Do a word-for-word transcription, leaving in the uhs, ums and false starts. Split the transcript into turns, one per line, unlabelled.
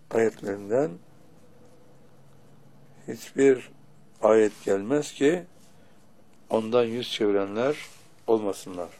ayetlerinden hiçbir ayet gelmez ki ondan yüz çevirenler olmasınlar.